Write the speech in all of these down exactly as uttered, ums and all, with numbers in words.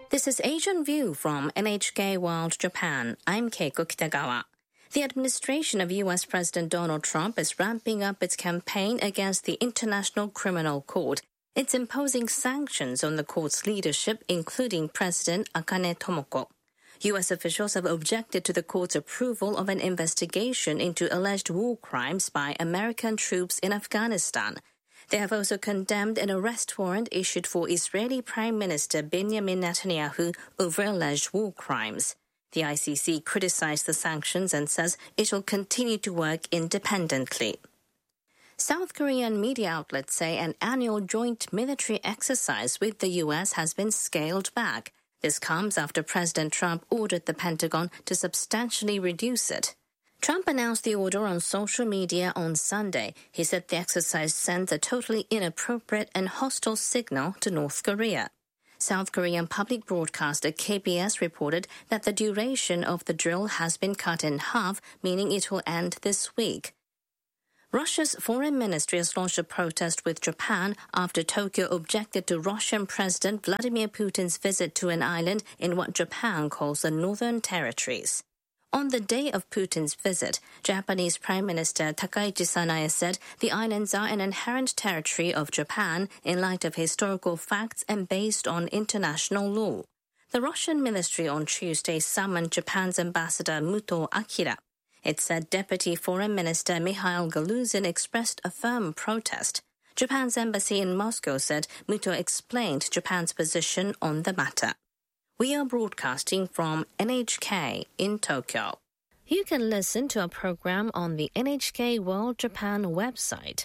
This is Asian View from N H K World Japan. I'm Keiko Kitagawa. The administration of U S President Donald Trump is ramping up its campaign against the International Criminal Court. It's imposing sanctions on the court's leadership, including President Akane Tomoko. U S officials have objected to the court's approval of an investigation into alleged war crimes by American troops in Afghanistan. They have also condemned an arrest warrant issued for Israeli Prime Minister Benjamin Netanyahu over alleged war crimes. The I C C criticized the sanctions and says it will continue to work independently. South Korean media outlets say an annual joint military exercise with the U S has been scaled back. This comes after President Trump ordered the Pentagon to substantially reduce it. Trump announced the order on social media on Sunday. He said the exercise sends a totally inappropriate and hostile signal to North Korea. South Korean public broadcaster K B S reported that the duration of the drill has been cut in half, meaning it will end this week. Russia's foreign ministry has launched a protest with Japan after Tokyo objected to Russian President Vladimir Putin's visit to an island in what Japan calls the Northern Territories. On the day of Putin's visit, Japanese Prime Minister Takaichi Sanae said the islands are an inherent territory of Japan in light of historical facts and based on international law. The Russian ministry on Tuesday summoned Japan's ambassador Muto Akira. It said Deputy Foreign Minister Mikhail Galuzin expressed a firm protest. Japan's embassy in Moscow said Muto explained Japan's position on the matter. We are broadcasting from N H K in Tokyo. You can listen to our program on the N H K World Japan website.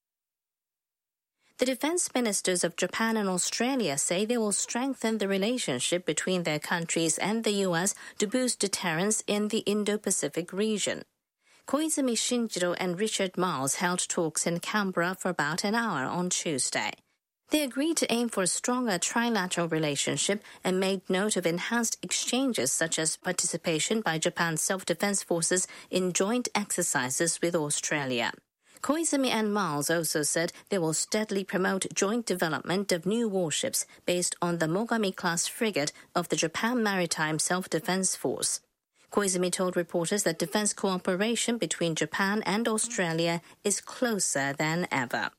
The defense ministers of Japan and Australia say they will strengthen the relationship between their countries and the U S to boost deterrence in the Indo-Pacific region. Koizumi Shinjiro and Richard Marles held talks in Canberra for about an hour on Tuesday. They agreed to aim for a stronger trilateral relationship and made note of enhanced exchanges such as participation by Japan's self-defense forces in joint exercises with Australia. Koizumi and Marles also said they will steadily promote joint development of new warships based on the Mogami-class frigate of the Japan Maritime Self-Defense Force. Koizumi told reporters that defense cooperation between Japan and Australia is closer than ever.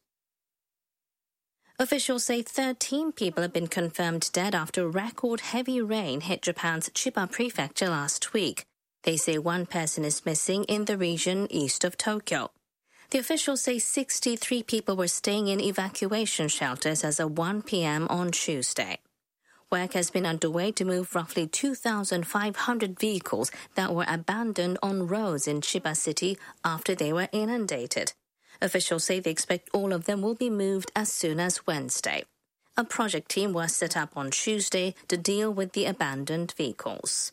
Officials say thirteen people have been confirmed dead after record heavy rain hit Japan's Chiba prefecture last week. They say one person is missing in the region east of Tokyo. The officials say sixty-three people were staying in evacuation shelters as of one p.m. on Tuesday. Work has been underway to move roughly two thousand five hundred vehicles that were abandoned on roads in Chiba City after they were inundated. Officials say they expect all of them will be moved as soon as Wednesday. A project team was set up on Tuesday to deal with the abandoned vehicles.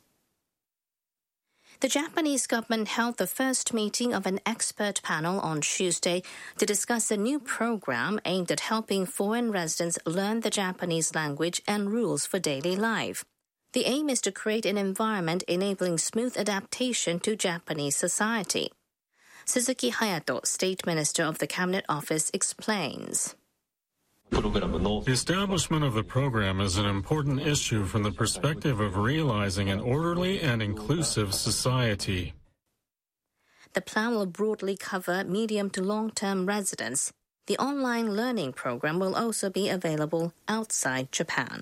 The Japanese government held the first meeting of an expert panel on Tuesday to discuss a new program aimed at helping foreign residents learn the Japanese language and rules for daily life. The aim is to create an environment enabling smooth adaptation to Japanese society. Suzuki Hayato, State Minister of the Cabinet Office, explains. The establishment of the program is an important issue from the perspective of realizing an orderly and inclusive society. The plan will broadly cover medium to long-term residents. The online learning program will also be available outside Japan.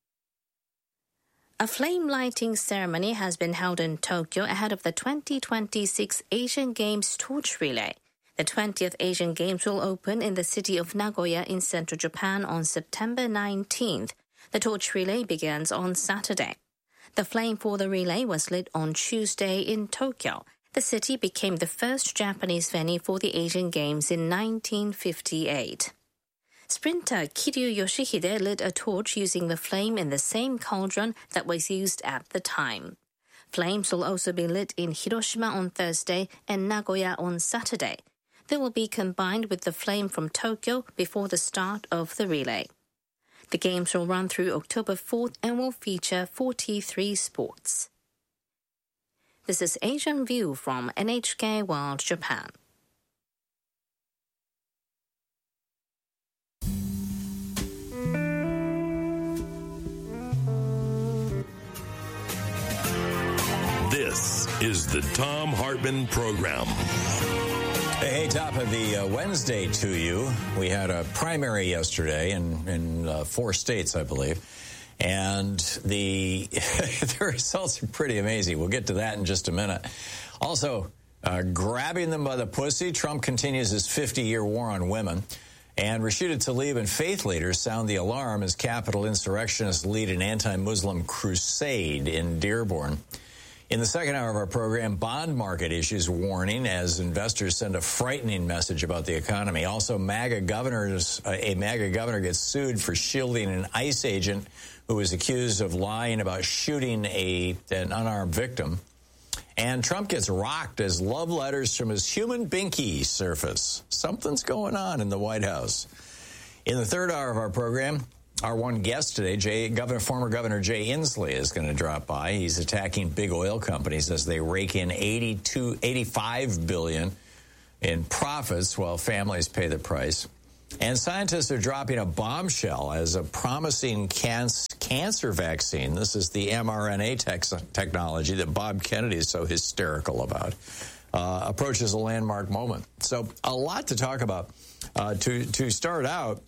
A flame lighting ceremony has been held in Tokyo ahead of the twenty twenty-six Asian Games Torch Relay. The twentieth Asian Games will open in the city of Nagoya in central Japan on September nineteenth. The torch relay begins on Saturday. The flame for the relay was lit on Tuesday in Tokyo. The city became the first Japanese venue for the Asian Games in nineteen fifty-eight. Sprinter Kiryu Yoshihide lit a torch using the flame in the same cauldron that was used at the time. Flames will also be lit in Hiroshima on Thursday and Nagoya on Saturday. They will be combined with the flame from Tokyo before the start of the relay. The games will run through October fourth and will feature forty-three sports. This is Asian View from N H K World Japan. is the Thom Hartmann Program. Hey, top of the uh, Wednesday to you. We had a primary yesterday in, in uh, four states, I believe. And the, the results are pretty amazing. We'll get to that in just a minute. Also, uh, grabbing them by the pussy, Trump continues his fifty-year war on women. And Rashida Tlaib and faith leaders sound the alarm as Capitol insurrectionists lead an anti-Muslim crusade in Dearborn. In the second hour of our program, bond market issues warning as investors send a frightening message about the economy. Also, MAGA governors, uh, a MAGA governor gets sued for shielding an ICE agent who was accused of lying about shooting a an unarmed victim. And Trump gets rocked as love letters from his human binky surface. Something's going on in the White House. In the third hour of our program, our one guest today, Jay, Governor, former Governor Jay Inslee, is going to drop by. He's attacking big oil companies as they rake in eighty-two, eighty-five billion dollars in profits while families pay the price. And scientists are dropping a bombshell as a promising can- cancer vaccine. This is the mRNA te- technology that Bob Kennedy is so hysterical about. Uh, approaches a landmark moment. So a lot to talk about. Uh, to to start out,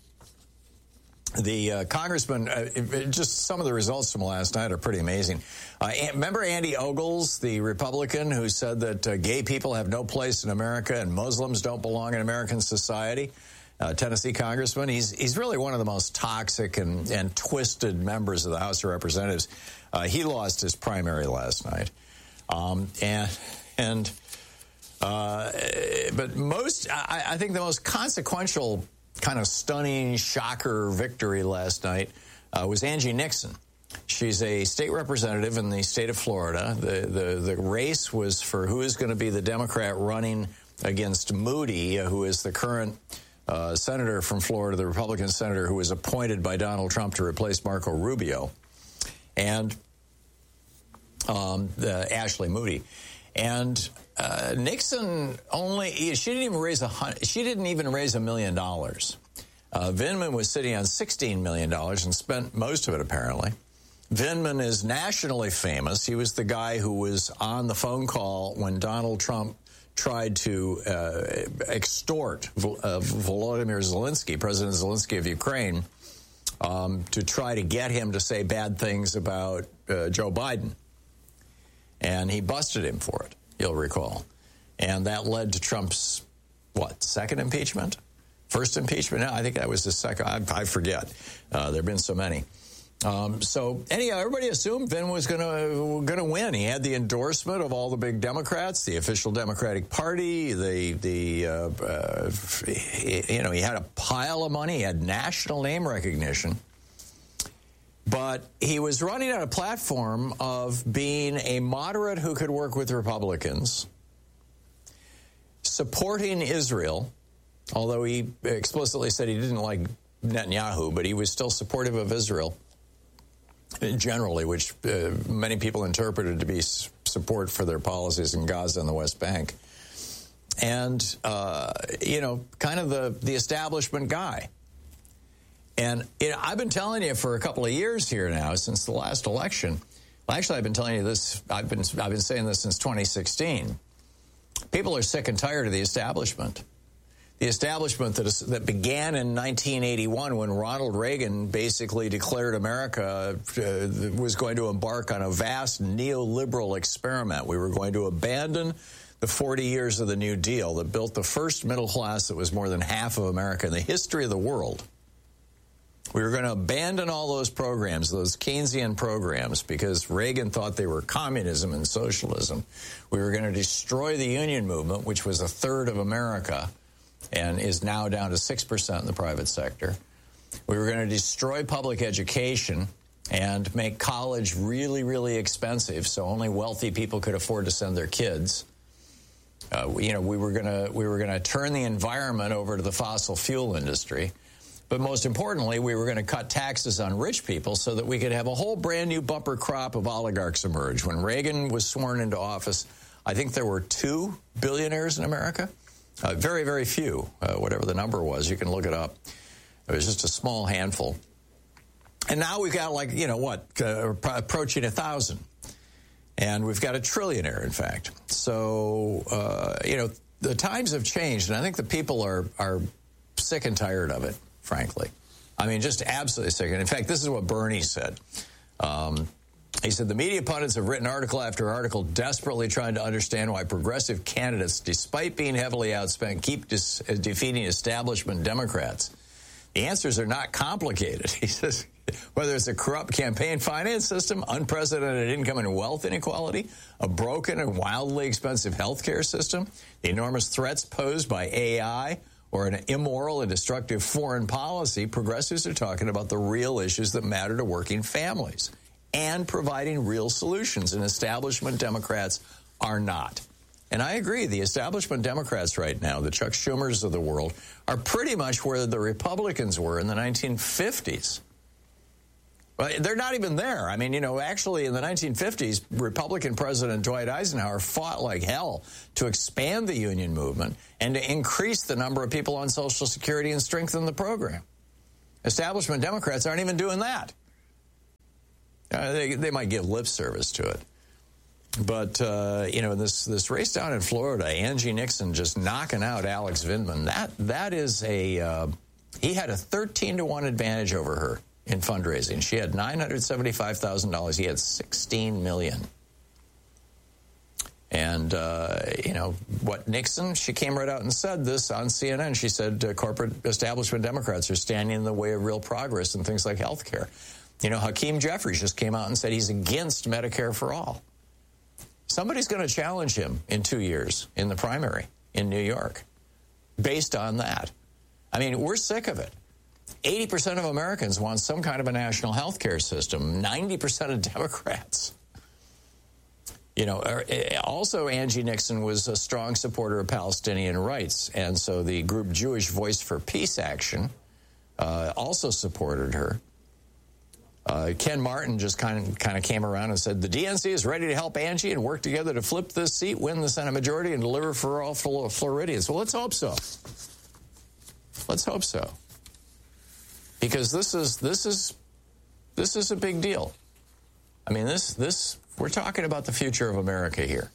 the uh, congressman, uh, just some of the results from last night are pretty amazing. Uh, remember Andy Ogles, the Republican, who said that uh, gay people have no place in America and Muslims don't belong in American society? Uh, Tennessee congressman. He's he's really one of the most toxic and, and twisted members of the House of Representatives. Uh, he lost his primary last night. Um, and and uh, but most, I, I think the most consequential kind of stunning shocker victory last night uh, was Angie Nixon. She's a state representative in the state of Florida. The, the, the race was for who is going to be the Democrat running against Moody, uh, who is the current uh, senator from Florida, the Republican senator who was appointed by Donald Trump to replace Marco Rubio, and um, the Ashley Moody. And uh, Nixon only, she didn't even raise a, she didn't even raise a million dollars. Uh, Vindman was sitting on sixteen million dollars and spent most of it, apparently. Vindman is nationally famous. He was the guy who was on the phone call when Donald Trump tried to uh, extort uh, Volodymyr Zelensky, President Zelensky of Ukraine, um, to try to get him to say bad things about uh, Joe Biden. And he busted him for it, you'll recall. And that led to Trump's, what, second impeachment? First impeachment? No, I think that was the second. I, I forget. Uh, there have been so many. Um, so anyhow, everybody assumed Vin was going to going to win. He had the endorsement of all the big Democrats, the official Democratic Party. The the uh, uh, you know, he had a pile of money. He had national name recognition. But he was running on a platform of being a moderate who could work with Republicans, supporting Israel, although he explicitly said he didn't like Netanyahu, but he was still supportive of Israel generally, which uh, many people interpreted to be support for their policies in Gaza and the West Bank. And, uh, you know, kind of the, the establishment guy. And you know, I've been telling you for a couple of years here now, since the last election. Well, actually, I've been telling you this. I've been I've been saying this since twenty sixteen. People are sick and tired of the establishment. The establishment that is, that began in nineteen eighty-one when Ronald Reagan basically declared America uh, was going to embark on a vast neoliberal experiment. We were going to abandon the forty years of the New Deal that built the first middle class that was more than half of America in the history of the world. We were going to abandon all those programs, those Keynesian programs, because Reagan thought they were communism and socialism. We were going to destroy the union movement, which was a third of America and is now down to six percent in the private sector. We were going to destroy public education and make college really, really expensive so only wealthy people could afford to send their kids. Uh, you know, we were going to we were going to turn the environment over to the fossil fuel industry. But most importantly, we were going to cut taxes on rich people so that we could have a whole brand new bumper crop of oligarchs emerge. When Reagan was sworn into office, I think there were two billionaires in America. Uh, very, very few, uh, whatever the number was. You can look it up. It was just a small handful. And now we've got like, you know, what, uh, approaching a thousand. And we've got a trillionaire, in fact. So, uh, you know, the times have changed, and I think the people are are sick and tired of it, frankly. I mean, just absolutely sick. And in fact, this is what Bernie said. Um, he said, the media pundits have written article after article desperately trying to understand why progressive candidates, despite being heavily outspent, keep dis- defeating establishment Democrats. The answers are not complicated. He says, whether it's a corrupt campaign finance system, unprecedented income and wealth inequality, a broken and wildly expensive health care system, the enormous threats posed by A I, or an immoral and destructive foreign policy, progressives are talking about the real issues that matter to working families and providing real solutions, and establishment Democrats are not. And I agree, the establishment Democrats right now, the Chuck Schumers of the world, are pretty much where the Republicans were in the nineteen fifties. Well, they're not even there. I mean, you know, actually in the nineteen fifties, Republican President Dwight Eisenhower fought like hell to expand the union movement and to increase the number of people on Social Security and strengthen the program. Establishment Democrats aren't even doing that. Uh, they, they might give lip service to it. But, uh, you know, this this race down in Florida, Angie Nixon just knocking out Alex Vindman, that that is a, uh, he had a thirteen to one advantage over her in fundraising. She had nine hundred seventy-five thousand dollars. He had sixteen million dollars. And, uh, you know, what Nixon, she came right out and said this on C N N. She said uh, corporate establishment Democrats are standing in the way of real progress in things like health care. You know, Hakeem Jeffries just came out and said he's against Medicare for all. Somebody's going to challenge him in two years in the primary in New York based on that. I mean, we're sick of it. eighty percent of Americans want some kind of a national health care system. ninety percent of Democrats. You know, also Angie Nixon was a strong supporter of Palestinian rights. And so the group Jewish Voice for Peace Action uh, also supported her. Uh, Ken Martin just kind of kind of came around and said, the D N C is ready to help Angie and work together to flip this seat, win the Senate majority, and deliver for all Floridians. Well, let's hope so. Let's hope so. Because this is this is this is a big deal. I mean, this this we're talking about the future of America here.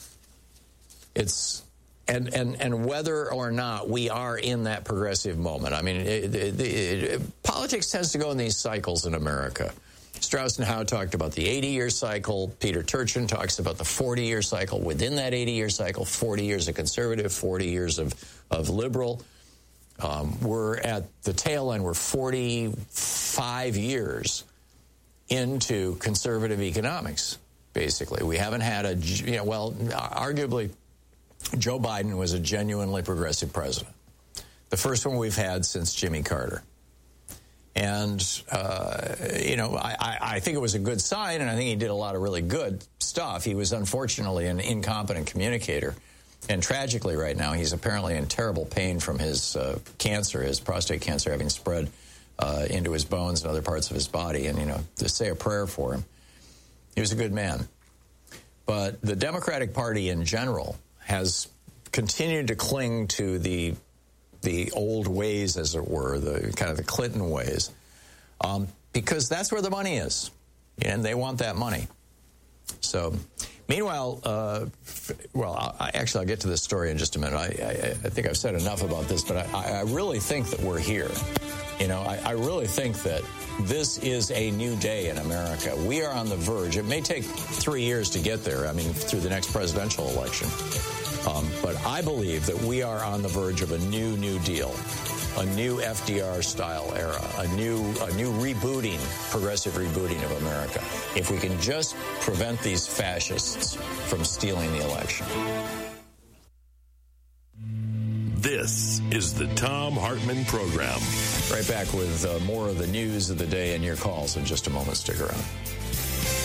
It's and and and whether or not we are in that progressive moment. I mean, it, it, it, it, politics tends to go in these cycles in America. Strauss and Howe talked about the eighty-year cycle. Peter Turchin talks about the forty-year cycle. Within that eighty-year cycle, forty years of conservative, forty years of, of liberal. Um, we're at the tail end. We're forty-five years into conservative economics, basically. We haven't had a, you know, well, arguably, Joe Biden was a genuinely progressive president. The first one we've had since Jimmy Carter. And, uh, you know, I, I think it was a good sign, and I think he did a lot of really good stuff. He was unfortunately an incompetent communicator. And tragically right now, he's apparently in terrible pain from his uh, cancer, his prostate cancer having spread uh, into his bones and other parts of his body. And, you know, to say a prayer for him. He was a good man. But the Democratic Party in general has continued to cling to the the old ways, as it were, the kind of the Clinton ways, um, because that's where the money is, and they want that money. So, meanwhile, uh, well, I, actually, I'll get to this story in just a minute. I, I, I think I've said enough about this, but I, I really think that we're here. You know, I, I really think that this is a new day in America. We are on the verge. It may take three years to get there, I mean, through the next presidential election. Um, but I believe that we are on the verge of a new, new deal, a new F D R-style era, a new, a new rebooting, progressive rebooting of America, if we can just prevent these fascists from stealing the election. This is the Thom Hartmann Program. Right back with uh, more of the news of the day and your calls in just a moment. Stick around.